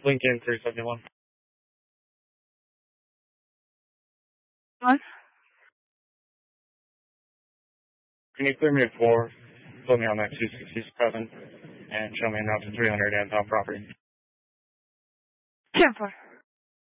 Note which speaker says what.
Speaker 1: Lincoln 371.
Speaker 2: What?
Speaker 1: Can you clear me a 4, put me on that 267, and show me an route to 300 and top property?
Speaker 2: 10-4.